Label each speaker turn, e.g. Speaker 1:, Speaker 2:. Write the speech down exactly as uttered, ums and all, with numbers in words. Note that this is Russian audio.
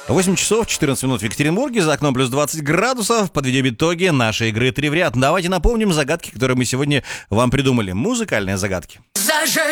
Speaker 1: восемь часов четырнадцать минут в Екатеринбурге, за окном плюс двадцать градусов. Подведем итоги нашей игры «Три в ряд». Давайте напомним загадки, которые мы сегодня вам придумали. Музыкальные загадки.
Speaker 2: Заживи